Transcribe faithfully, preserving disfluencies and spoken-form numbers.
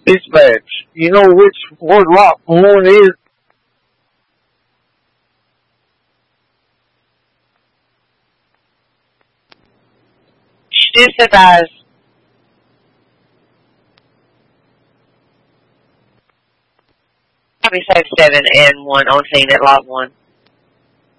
Dispatch. You know which what lot one is? Stu said eyes. Probably say seven and one on scene at lot one.